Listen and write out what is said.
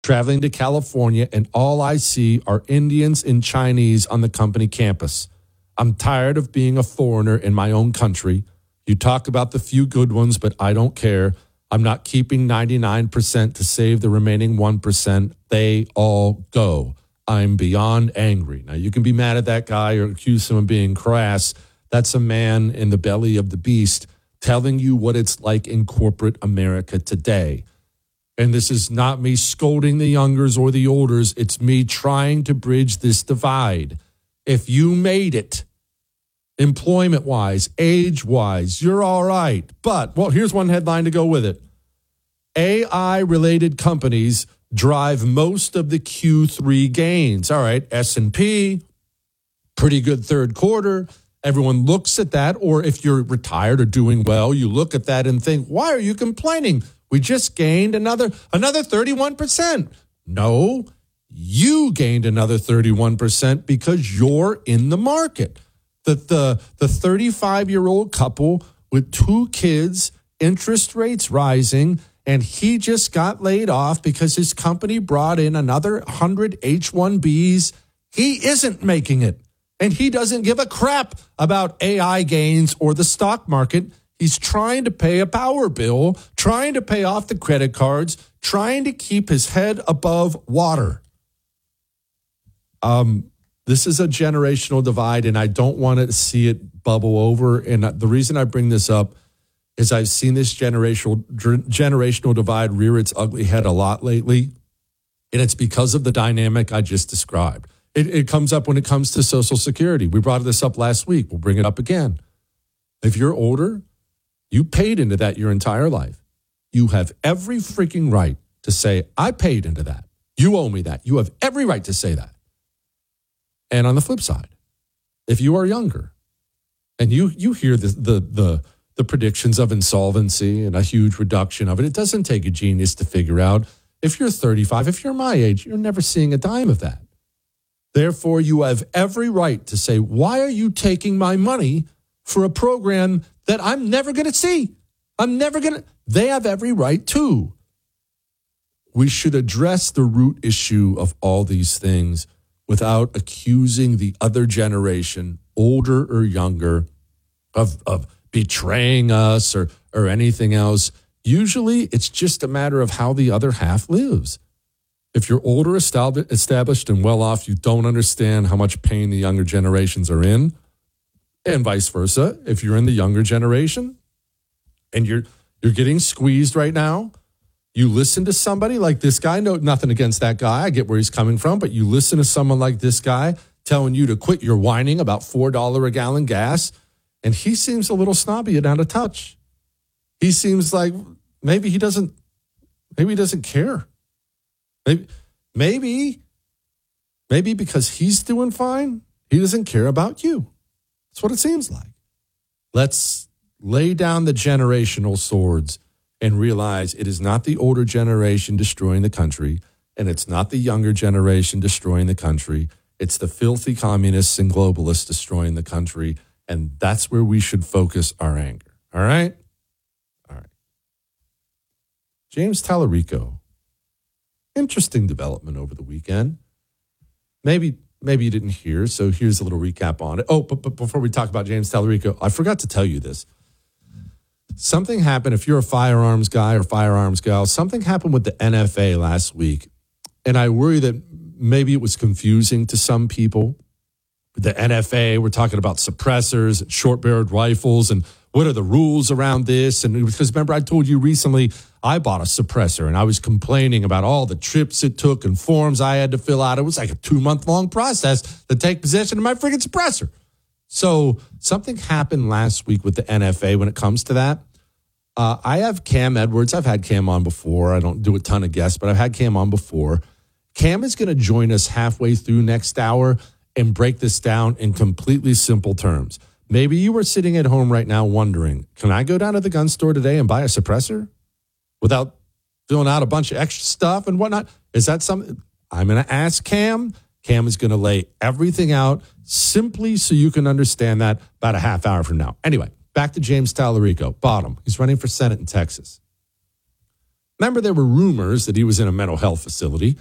traveling to California, and all I see are Indians and Chinese on the company campus. I'm tired of being a foreigner in my own country. You talk about the few good ones, but I don't care. I'm not keeping 99% to save the remaining 1%. They all go. I'm beyond angry. Now, you can be mad at that guy or accuse him of being crass. That's a man in the belly of the beast telling you what it's like in corporate America today. And this is not me scolding the youngers or the olders. It's me trying to bridge this divide. If you made it, employment-wise, age-wise, you're all right. But, well, here's one headline to go with it. AI-related companies drive most of the Q3 gains. All right, S&P, pretty good third quarter. Everyone looks at that, or if you're retired or doing well, you look at that and think, why are you complaining? We just gained another 31%. No, you gained another 31% because you're in the market. The 35-year-old couple with 2 kids, interest rates rising, and he just got laid off because his company brought in another 100 H-1Bs. He isn't making it, and he doesn't give a crap about AI gains or the stock market. He's trying to pay a power bill, trying to pay off the credit cards, trying to keep his head above water. This is a generational divide, and I don't want to see it bubble over. And the reason I bring this up is I've seen this generational divide rear its ugly head a lot lately, and it's because of the dynamic I just described. It comes up when it comes to Social Security. We brought this up last week. We'll bring it up again. If you're older, you paid into that your entire life. You have every freaking right to say, I paid into that. You owe me that. You have every right to say that. And on the flip side, if you are younger and you hear the predictions of insolvency and a huge reduction of it, it doesn't take a genius to figure out if you're 35, if you're my age, you're never seeing a dime of that. Therefore, you have every right to say, why are you taking my money for a program that I'm never going to see? They have every right to. We should address the root issue of all these things without accusing the other generation, older or younger, of betraying us or anything else. Usually, it's just a matter of how the other half lives. If you're older, established, and well-off, you don't understand how much pain the younger generations are in, and vice versa. If you're in the younger generation and you're getting squeezed right now, you listen to somebody like this guy. No, nothing against that guy. I get where he's coming from, but you listen to someone like this guy telling you to quit your whining about $4 a gallon gas, and he seems a little snobby and out of touch. He seems like maybe he doesn't care. Maybe because he's doing fine, he doesn't care about you. That's what it seems like. Let's lay down the generational swords and realize it is not the older generation destroying the country, and it's not the younger generation destroying the country. It's the filthy communists and globalists destroying the country, and that's where we should focus our anger. All right? All right. James Tallarico. Interesting development over the weekend. Maybe you didn't hear, so here's a little recap on it. Oh, but before we talk about James Tallarico, I forgot to tell you this. Something happened, if you're a firearms guy or firearms gal, something happened with the NFA last week, and I worry that maybe it was confusing to some people. The NFA, we're talking about suppressors and short-barreled rifles, and what are the rules around this? And because remember, I told you recently I bought a suppressor, and I was complaining about all the trips it took and forms I had to fill out. It was like a 2-month-long process to take possession of my friggin' suppressor. So something happened last week with the NFA when it comes to that. I have Cam Edwards. I've had Cam on before. I don't do a ton of guests, but I've had Cam on before. Cam is going to join us halfway through next hour and break this down in completely simple terms. Maybe you were sitting at home right now wondering, can I go down to the gun store today and buy a suppressor without filling out a bunch of extra stuff and whatnot? Is that something? I'm going to ask Cam. Cam is going to lay everything out simply so you can understand that about a half hour from now. Anyway, back to James Tallarico. Bottom. He's running for Senate in Texas. Remember, there were rumors that he was in a mental health facility.